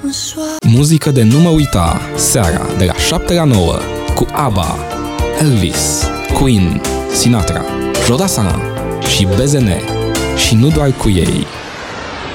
Muzică de nu mă uita, seara de la 7 la 9 cu ABBA, Elvis, Queen, Sinatra, Jodassin și BZN și nu doar cu ei.